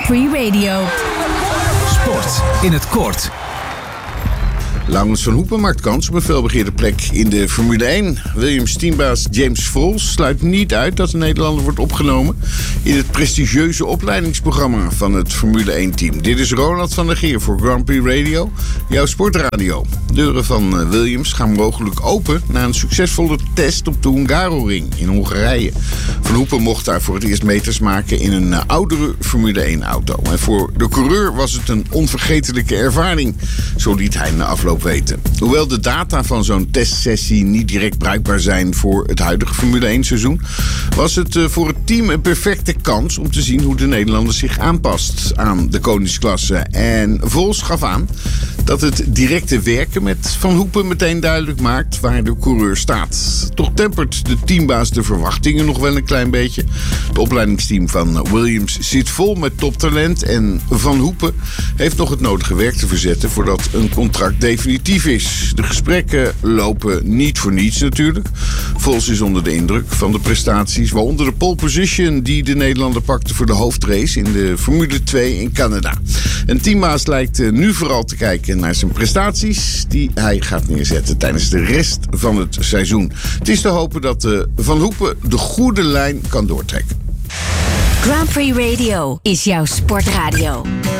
Free Radio. Sport in het kort. Laurens van Hoepen maakt kans op een felbegeerde plek in de Formule 1. Williams teambaas James Vols sluit niet uit dat de Nederlander wordt opgenomen in het prestigieuze opleidingsprogramma van het Formule 1-team. Dit is Ronald van der Geer voor Grand Prix Radio, jouw sportradio. Deuren van Williams gaan mogelijk open na een succesvolle test op de Hungaroring in Hongarije. Van Hoepen mocht daar voor het eerst meters maken in een oudere Formule 1-auto. En voor de coureur was het een onvergetelijke ervaring, zo liet hij na afloop weten. Hoewel de data van zo'n testsessie niet direct bruikbaar zijn voor het huidige Formule 1-seizoen, was het voor het team een perfecte kans om te zien hoe de Nederlander zich aanpast aan de koningsklasse. En Vols gaf aan dat het directe werken met Van Hoepen meteen duidelijk maakt waar de coureur staat. Toch tempert de teambaas de verwachtingen nog wel een klein beetje. Het opleidingsteam van Williams zit vol met toptalent en Van Hoepen heeft nog het nodige werk te verzetten voordat een contract definitief is. De gesprekken lopen niet voor niets natuurlijk. Vols is onder de indruk van de prestaties, waaronder de pole position die de Nederlander pakte voor de hoofdrace in de Formule 2 in Canada. Een teambaas lijkt nu vooral te kijken naar zijn prestaties die hij gaat neerzetten tijdens de rest van het seizoen. Het is te hopen dat Van Hoepen de goede lijn kan doortrekken. Grand Prix Radio is jouw sportradio.